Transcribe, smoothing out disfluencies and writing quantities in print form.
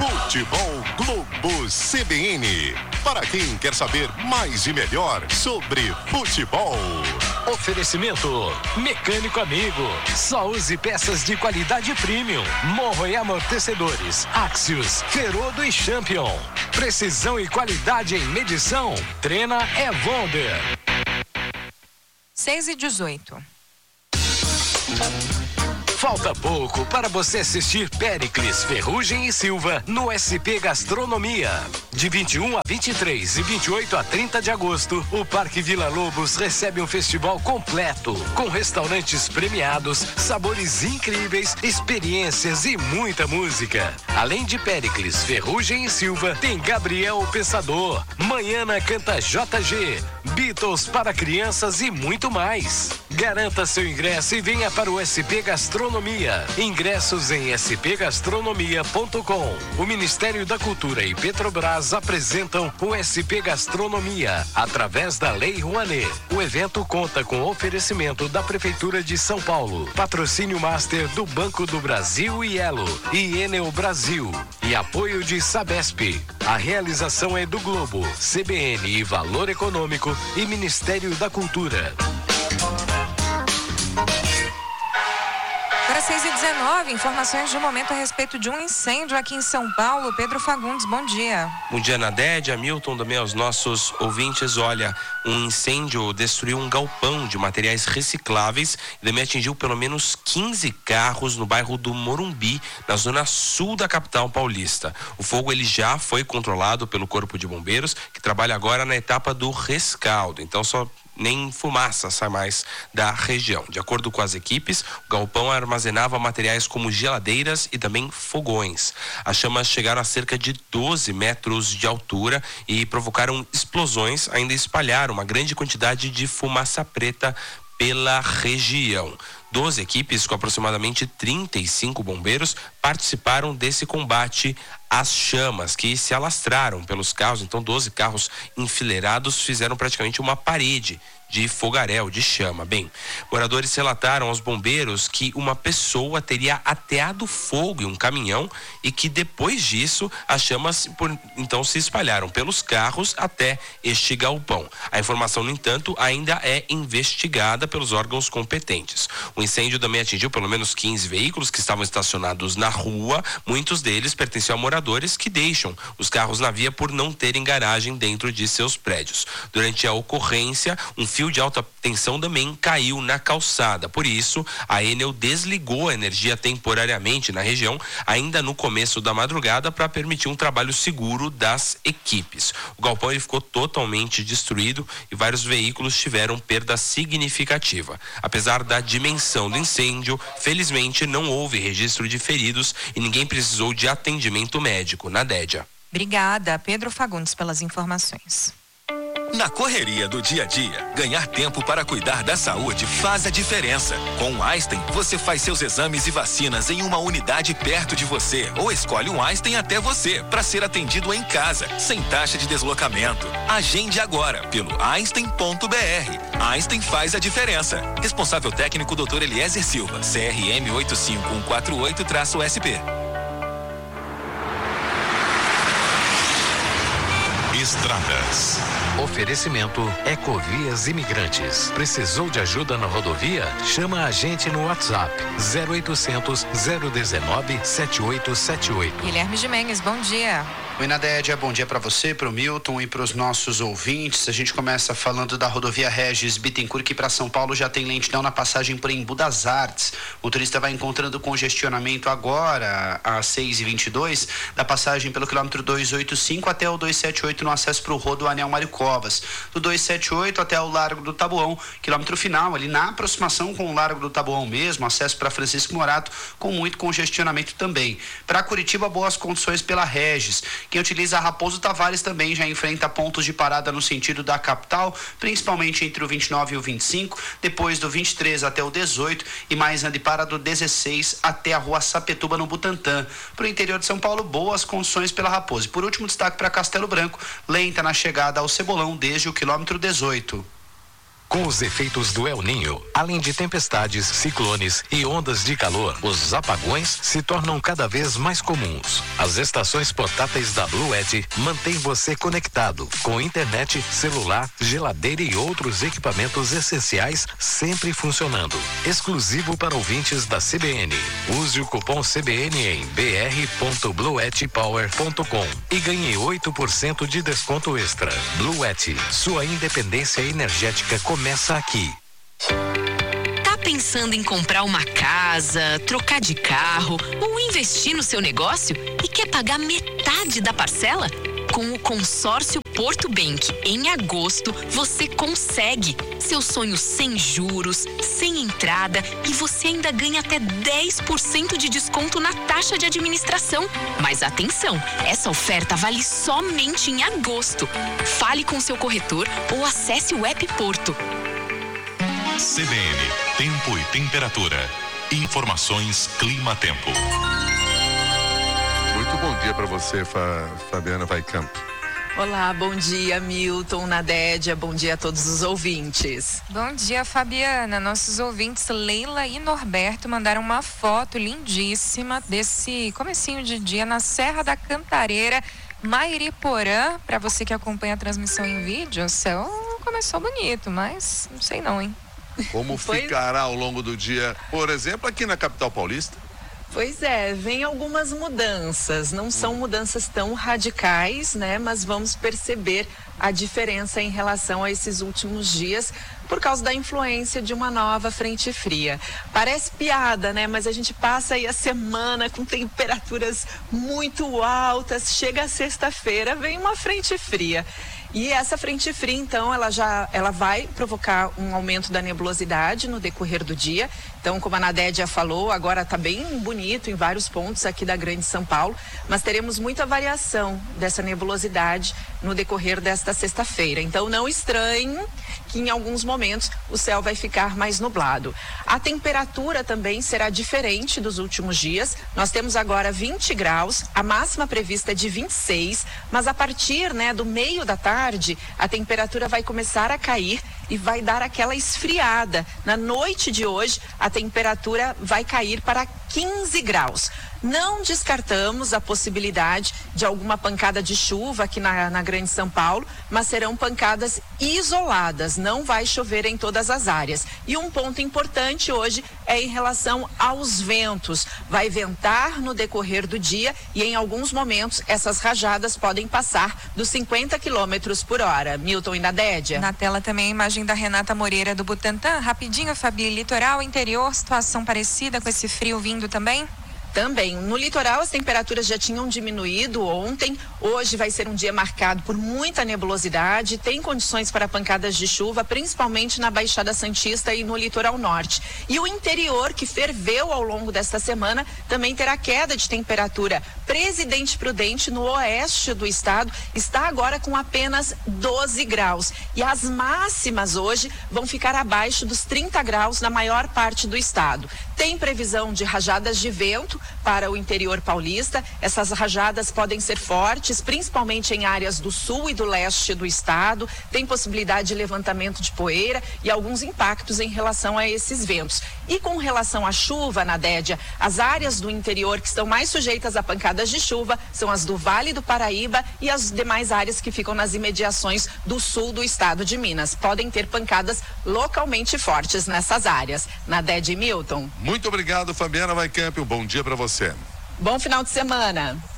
Futebol Globo CBN. Para quem quer saber mais e melhor sobre futebol. Oferecimento Mecânico Amigo. Só use peças de qualidade premium. Morro e amortecedores. Axios, Ferodo e Champion. Precisão e qualidade em medição. Trena é Wonder. 6:18. Falta pouco para você assistir Péricles, Ferrugem e Silva no SP Gastronomia. De 21 a 23 e 28 a 30 de agosto, o Parque Vila Lobos recebe um festival completo, com restaurantes premiados, sabores incríveis, experiências e muita música. Além de Péricles, Ferrugem e Silva, tem Gabriel o Pensador, Manhana canta JG, Beatles para crianças e muito mais. Garanta seu ingresso e venha para o SP Gastronomia. Ingressos em spgastronomia.com. O Ministério da Cultura e Petrobras apresentam o SP Gastronomia através da Lei Rouanet. O evento conta com oferecimento da Prefeitura de São Paulo, patrocínio master do Banco do Brasil e Elo e Enel Brasil e apoio de Sabesp. A realização é do Globo, CBN e Valor Econômico e Ministério da Cultura. Para 6:19, informações de um momento a respeito de um incêndio aqui em São Paulo. Pedro Fagundes, bom dia. Bom dia, Nadede, Hamilton, também aos nossos ouvintes. Olha, um incêndio destruiu um galpão de materiais recicláveis e também atingiu pelo menos 15 carros no bairro do Morumbi, na zona sul da capital paulista. O fogo ele já foi controlado pelo Corpo de Bombeiros, que trabalha agora na etapa do rescaldo. Então só nem fumaça sai mais da região. De acordo com as equipes, o galpão armazenava materiais como geladeiras e também fogões. As chamas chegaram a cerca de 12 metros de altura e provocaram explosões, ainda espalharam uma grande quantidade de fumaça preta pela região. 12 equipes com aproximadamente 35 bombeiros participaram desse combate às chamas que se alastraram pelos carros. Então 12 carros enfileirados fizeram praticamente uma parede de fogaréu, de chama. Bem, moradores relataram aos bombeiros que uma pessoa teria ateado fogo em um caminhão e que depois disso as chamas então se espalharam pelos carros até este galpão. A informação, no entanto, ainda é investigada pelos órgãos competentes. O incêndio também atingiu pelo menos 15 veículos que estavam estacionados na rua. Muitos deles pertenciam a moradores que deixam os carros na via por não terem garagem dentro de seus prédios. Durante a ocorrência, um fio de alta tensão também caiu na calçada. Por isso, a Enel desligou a energia temporariamente na região, ainda no começo da madrugada, para permitir um trabalho seguro das equipes. O galpão ele ficou totalmente destruído e vários veículos tiveram perda significativa. Apesar da dimensão do incêndio, felizmente não houve registro de feridos e ninguém precisou de atendimento médico. Nadédia. Obrigada, Pedro Fagundes, pelas informações. Na correria do dia a dia, ganhar tempo para cuidar da saúde faz a diferença. Com o Einstein, você faz seus exames e vacinas em uma unidade perto de você ou escolhe um Einstein até você para ser atendido em casa, sem taxa de deslocamento. Agende agora pelo einstein.br. Einstein faz a diferença. Responsável técnico Dr. Eliezer Silva, CRM 85148-SP. Estradas. Oferecimento Ecovias Imigrantes. Precisou de ajuda na rodovia? Chama a gente no WhatsApp 0800 019 7878. Guilherme Gimenez, bom dia. Oi, Nadédia, bom dia para você, para o Milton e para os nossos ouvintes. A gente começa falando da rodovia Regis Bittencourt, que para São Paulo já tem lentidão na passagem por Embu das Artes. O motorista vai encontrando congestionamento agora às 6h22, da passagem pelo quilômetro 285 até o 278 no acesso para o Rodoanel Mário Covas. Do 278 até o Largo do Taboão, quilômetro final, ali na aproximação com o Largo do Taboão mesmo, acesso para Francisco Morato, com muito congestionamento também. Para Curitiba, boas condições pela Regis. Quem utiliza a Raposo Tavares também já enfrenta pontos de parada no sentido da capital, principalmente entre o 29 e o 25, depois do 23 até o 18 e mais ande para do 16 até a rua Sapetuba no Butantã. Para o interior de São Paulo, boas condições pela Raposo. E por último, destaque para Castelo Branco, lenta na chegada ao Cebolão desde o quilômetro 18. Com os efeitos do El Ninho, além de tempestades, ciclones e ondas de calor, os apagões se tornam cada vez mais comuns. As estações portáteis da Bluet mantêm você conectado com internet, celular, geladeira e outros equipamentos essenciais sempre funcionando. Exclusivo para ouvintes da CBN. Use o cupom CBN em br.bluetpower.com e ganhe 8% de desconto extra. Bluet, sua independência energética começa aqui. Tá pensando em comprar uma casa, trocar de carro ou investir no seu negócio e quer pagar metade da parcela? Com o consórcio Porto Bank, em agosto, você consegue. Seu sonho sem juros, sem entrada e você ainda ganha até 10% de desconto na taxa de administração. Mas atenção, essa oferta vale somente em agosto. Fale com seu corretor ou acesse o app Porto. CBN, tempo e temperatura. Informações Clima-Tempo. Muito bom dia para você, Fabiana Weickamp. Olá, bom dia, Milton, Nadédia, bom dia a todos os ouvintes. Bom dia, Fabiana. Nossos ouvintes Leila e Norberto mandaram uma foto lindíssima desse comecinho de dia na Serra da Cantareira, Mairiporã. Para você que acompanha a transmissão em vídeo, o céu começou bonito, mas não sei não, hein? Como ficará ao longo do dia, por exemplo, aqui na capital paulista? Pois é, vem algumas mudanças, não são mudanças tão radicais, né? Mas vamos perceber a diferença em relação a esses últimos dias por causa da influência de uma nova frente fria. Parece piada, né? Mas a gente passa aí a semana com temperaturas muito altas, chega a sexta-feira, vem uma frente fria. E essa frente fria, então, ela vai provocar um aumento da nebulosidade no decorrer do dia. Então, como a Nadédia falou, agora está bem bonito em vários pontos aqui da Grande São Paulo, mas teremos muita variação dessa nebulosidade no decorrer desta sexta-feira. Então, não estranhe que em alguns momentos o céu vai ficar mais nublado. A temperatura também será diferente dos últimos dias. Nós temos agora 20 graus, a máxima prevista é de 26, mas a partir, do meio da tarde, a temperatura vai começar a cair e vai dar aquela esfriada. Na noite de hoje, a temperatura vai cair para 15 graus. Não descartamos a possibilidade de alguma pancada de chuva aqui na Grande São Paulo, mas serão pancadas isoladas, não vai chover em todas as áreas. E um ponto importante hoje é em relação aos ventos. Vai ventar no decorrer do dia e em alguns momentos essas rajadas podem passar dos 50 quilômetros por hora. Milton e Nadédia. Na tela também a imagem da Renata Moreira do Butantã. Rapidinho, Fabi, litoral, interior, situação parecida com esse frio vindo também? Também, no litoral as temperaturas já tinham diminuído ontem, hoje vai ser um dia marcado por muita nebulosidade, tem condições para pancadas de chuva, principalmente na Baixada Santista e no litoral norte. E o interior, que ferveu ao longo desta semana, também terá queda de temperatura. Presidente Prudente, no oeste do estado, está agora com apenas 12 graus. E as máximas hoje vão ficar abaixo dos 30 graus na maior parte do estado. Tem previsão de rajadas de vento para o interior paulista. Essas rajadas podem ser fortes, principalmente em áreas do sul e do leste do estado. Tem possibilidade de levantamento de poeira e alguns impactos em relação a esses ventos. E com relação à chuva, Nadédia, as áreas do interior que estão mais sujeitas a pancadas de chuva são as do Vale do Paraíba e as demais áreas que ficam nas imediações do sul do estado de Minas. Podem ter pancadas localmente fortes nessas áreas. Nadédia e Milton. Muito obrigado, Fabiana Weickamp. Um bom dia para você. Bom final de semana.